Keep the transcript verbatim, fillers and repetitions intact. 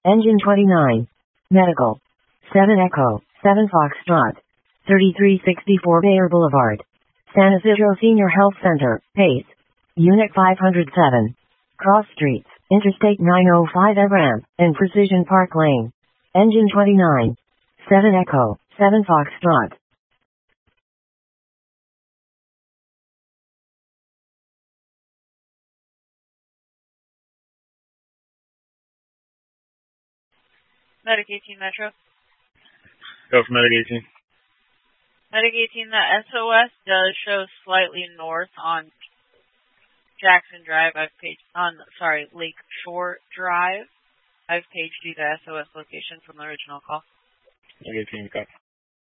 Engine twenty-nine. Medical. seven Echo, seven Foxtrot. thirty-three sixty-four Bayer Boulevard. San Isidro Senior Health Center, Pace. Unit five hundred seven. Cross Streets, Interstate nine oh five Ramp, and Precision Park Lane. Engine twenty-nine. seven Echo, seven Foxtrot. Medic eighteen Metro. Go for Medic eighteen. Medic eighteen, the S O S does show slightly north on Jackson Drive. I've paged on, sorry, Lake Shore Drive. I've paged you the S O S location from the original call. Medic eighteen, got